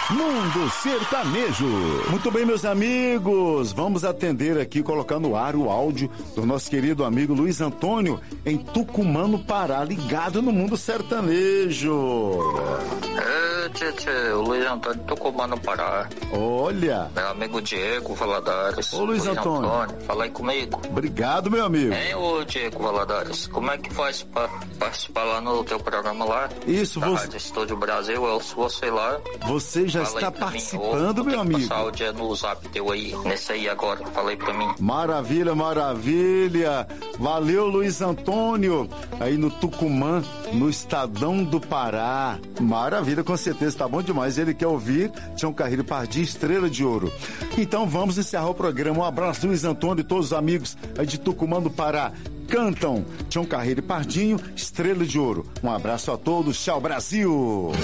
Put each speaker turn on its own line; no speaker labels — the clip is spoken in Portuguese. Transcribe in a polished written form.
Mundo Sertanejo. Muito bem, meus amigos, vamos atender aqui, colocar no ar o áudio do nosso querido amigo Luiz Antônio, em Tucumã, no Pará, ligado no Mundo Sertanejo.
O Luiz Antônio de Tucumã, no Pará.
Olha.
Meu amigo Diego Valadares.
Ô, Luiz Antônio.
Fala aí comigo.
Obrigado, meu amigo.
Ô, Diego Valadares, como é que faz pra participar lá no teu programa lá?
Isso,
da Rádio Estúdio Brasil, eu ouço você lá.
Você já está participando, meu amigo.
Passar o dia no zap teu aí, nesse aí agora, falei pra mim.
Maravilha, maravilha. Valeu, Luiz Antônio, aí no Tucumã, no Estadão do Pará. Maravilha, com certeza, tá bom demais. Ele quer ouvir Tião Carreiro Pardinho, Estrela de Ouro. Então vamos encerrar o programa. Um abraço, Luiz Antônio e todos os amigos aí de Tucumã do Pará. Cantam Tião Carreiro e Pardinho, Estrela de Ouro. Um abraço a todos, tchau, Brasil!